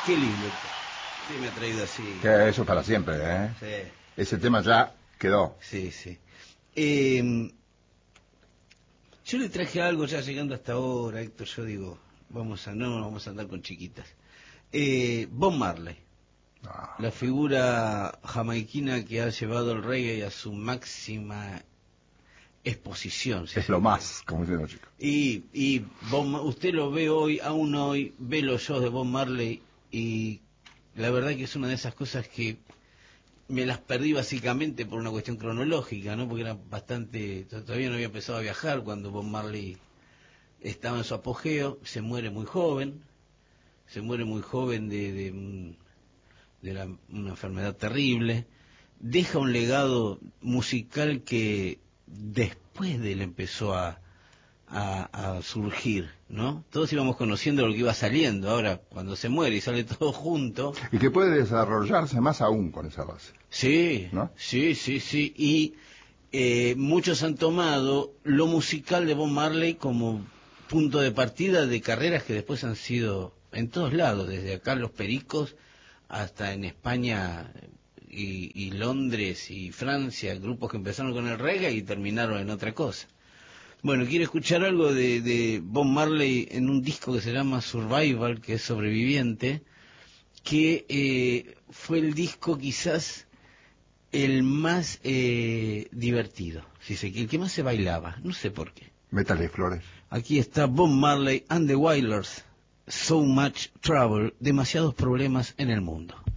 Qué lindo. Sí, me ha traído así. Que eso para siempre, ¿eh? Sí. Ese tema ya quedó. Sí, sí. Yo le traje algo ya llegando hasta ahora, Héctor. Yo digo, no vamos a andar con chiquitas. Bob Marley, la figura jamaiquina que ha llevado el reggae a su máxima exposición. Si es lo más, como dicen los chicos. Y usted lo ve hoy, aún hoy, ve los shows de Bob Marley y la verdad que es una de esas cosas que me las perdí básicamente por una cuestión cronológica, ¿no? Porque era todavía no había empezado a viajar cuando Bob Marley estaba en su apogeo. Se muere muy joven de una enfermedad terrible. Deja un legado musical que después de él empezó a surgir, ¿no? Todos íbamos conociendo lo que iba saliendo. Ahora, cuando se muere y sale todo junto... Y que puede desarrollarse más aún con esa base. Sí, ¿no? Sí. Y muchos han tomado lo musical de Bob Marley como punto de partida de carreras que después han sido en todos lados, desde acá los Pericos hasta en España y Londres y Francia, grupos que empezaron con el reggae y terminaron en otra cosa. Bueno, quiero escuchar algo de Bob Marley en un disco que se llama Survival, que es Sobreviviente, que fue el disco quizás el más divertido, el que más se bailaba, no sé por qué. Métale flores. Aquí está Bob Marley and the Wailers, So Much Trouble, demasiados problemas en el mundo.